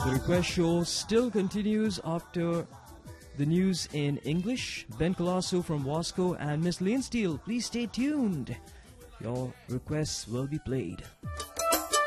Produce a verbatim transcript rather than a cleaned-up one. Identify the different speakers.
Speaker 1: The request show still continues after the news in English. Ben Colasso from Wasco and Miss Lane Steele, please stay tuned. Your requests will be played.